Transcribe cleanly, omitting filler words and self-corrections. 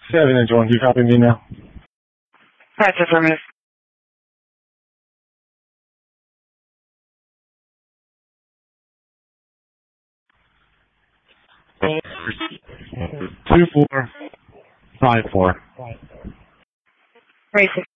7 and 1, you copy me now? That's affirmative. Two 4 5 4. Racing.